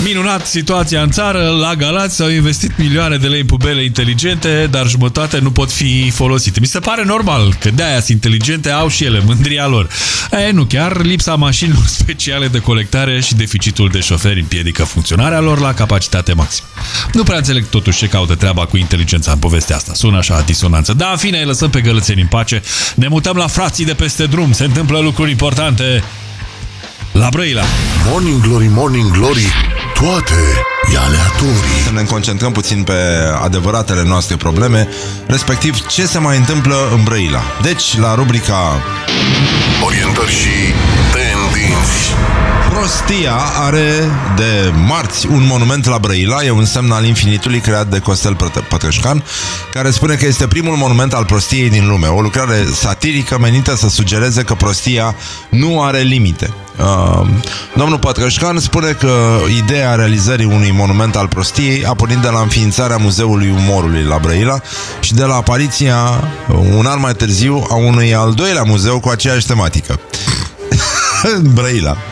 Minunat situația în țară, la Galați s-au investit milioane de lei în pubele inteligente, dar jumătate nu pot fi folosite. Mi se pare normal, că de-aia sunt inteligente, au și ele mândria lor. Nu chiar, lipsa mașinilor speciale de colectare și deficitul de șoferi împiedică funcționarea lor la capacitate maximă. Nu prea înțeleg totuși ce caută treaba cu inteligența în povestea asta. Sună așa, disonanță. Da, în fine, lăsăm pe gălățeni în pace. Ne mutăm la frații de peste drum. Se întâmplă lucruri importante la Brăila. Morning Glory, Morning Glory, toate e aleatorii. Să ne concentrăm puțin pe adevăratele noastre probleme, respectiv ce se mai întâmplă în Brăila. Deci, la rubrica Orientări și tendinți. Prostia are de marți un monument la Brăila, e un semn al infinitului creat de Costel Pătrășcan, care spune că este primul monument al prostiei din lume, o lucrare satirică menită să sugereze că prostia nu are limite. Domnul Pătrășcan spune că ideea realizării unui monument al prostiei a pornit de la înființarea Muzeului Umorului la Brăila și de la apariția un an mai târziu a unui al doilea muzeu cu aceeași tematică în Brăila.